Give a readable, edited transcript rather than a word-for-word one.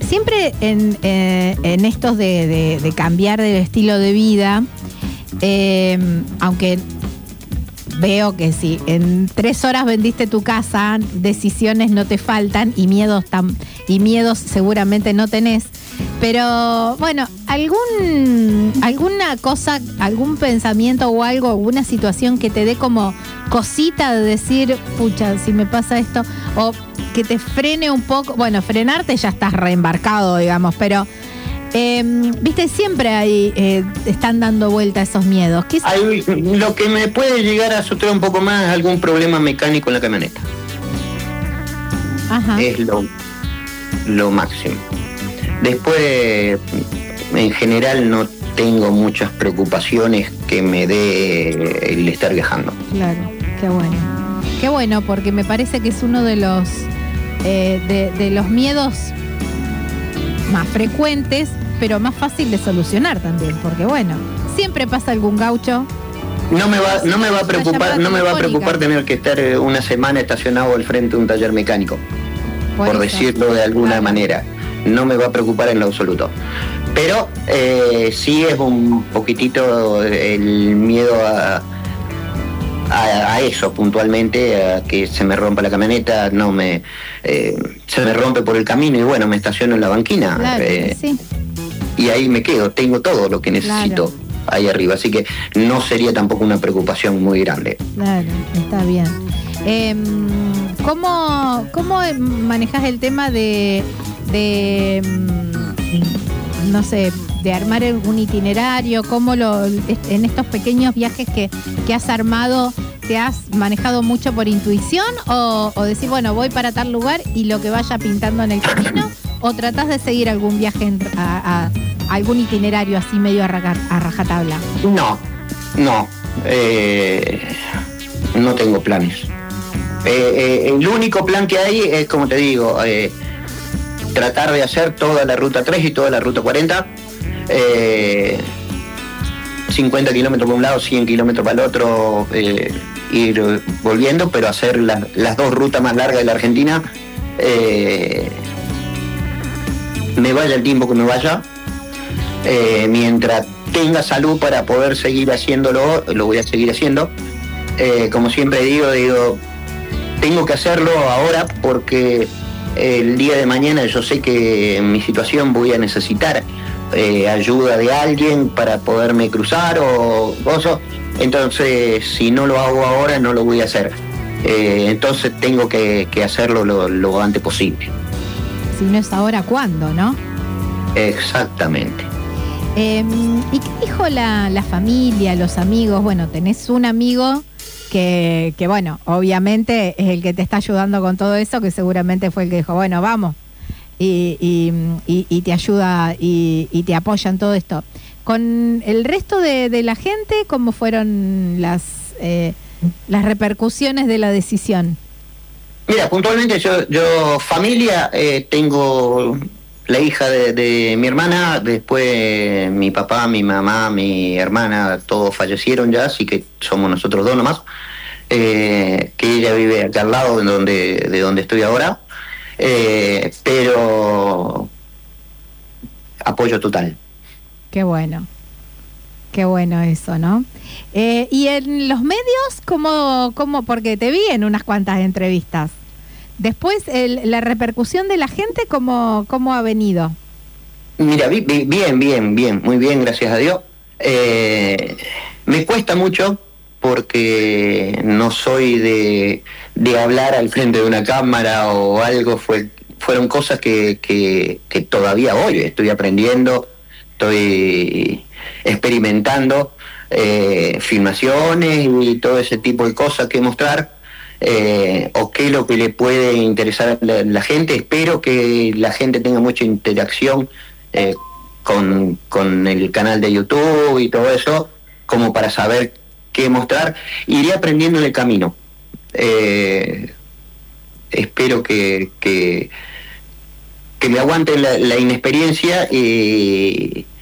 siempre en estos de cambiar de estilo de vida, aunque veo que si en 3 horas vendiste tu casa, decisiones no te faltan y miedos seguramente no tenés. Pero bueno, alguna cosa, algún pensamiento o algo, alguna situación que te dé como cosita de decir, pucha, si me pasa esto, o que te frene un poco. Bueno, frenarte ya estás reembarcado, digamos, pero viste, siempre ahí están dando vuelta esos miedos. Lo que me puede llegar a asustar un poco más es algún problema mecánico en la camioneta. Ajá. Es lo máximo. Después, en general, no tengo muchas preocupaciones que me dé el estar viajando. Claro, qué bueno. Qué bueno, porque me parece que es uno de los miedos más frecuentes, pero más fácil de solucionar también, porque bueno, siempre pasa algún gaucho. No me va a preocupar tener que estar una semana estacionado al frente de un taller mecánico, por decirlo de alguna manera. No me va a preocupar en lo absoluto. Pero sí es un poquitito el miedo a eso puntualmente, a que se me rompa la camioneta, se me rompe por el camino y bueno, me estaciono en la banquina. Claro, sí. Y ahí me quedo, tengo todo lo que necesito ahí arriba, así que no sería tampoco una preocupación muy grande. Claro, está bien. ¿Cómo manejas el tema de no sé, de armar un itinerario? ¿Cómo en estos pequeños viajes que has armado, te has manejado mucho por intuición o decir, bueno, voy para tal lugar y lo que vaya pintando en el camino, o tratás de seguir algún viaje a algún itinerario así medio a rajatabla? No tengo planes. El único plan que hay es, como te digo, tratar de hacer toda la ruta 3 y toda la ruta 40, 50 kilómetros por un lado, 100 kilómetros para el otro, ir volviendo, pero hacer las 2 rutas más largas de la Argentina, me vaya el tiempo que me vaya, mientras tenga salud para poder seguir haciéndolo, lo voy a seguir haciendo. Como siempre digo, tengo que hacerlo ahora porque el día de mañana yo sé que en mi situación voy a necesitar ayuda de alguien para poderme cruzar o cosas. Entonces, si no lo hago ahora, no lo voy a hacer. Entonces tengo que hacerlo lo antes posible. Si no es ahora, ¿cuándo, no? Exactamente. ¿Y qué dijo la familia, los amigos? Bueno, tenés un amigo que bueno, obviamente es el que te está ayudando con todo eso, que seguramente fue el que dijo, bueno, vamos, y te ayuda y te apoya en todo esto. Con el resto de la gente, ¿cómo fueron las repercusiones de la decisión? Mira, puntualmente yo familia, tengo la hija de mi hermana, después mi papá, mi mamá, mi hermana, todos fallecieron ya, así que somos nosotros 2 nomás, que ella vive acá al lado de donde estoy ahora, pero apoyo total. Qué bueno eso, ¿no? Y en los medios, ¿cómo? Porque te vi en unas cuantas entrevistas. Después, la repercusión de la gente, ¿cómo ha venido? Mira, bien, muy bien, gracias a Dios. Me cuesta mucho porque no soy de hablar al frente de una cámara o algo. Fueron cosas que todavía hoy estoy aprendiendo, estoy experimentando, filmaciones y todo ese tipo de cosas que mostrar. O qué es lo que le puede interesar a la gente. Espero que la gente tenga mucha interacción con el canal de YouTube y todo eso, como para saber qué mostrar. Iré aprendiendo en el camino. Espero que me aguanten la inexperiencia y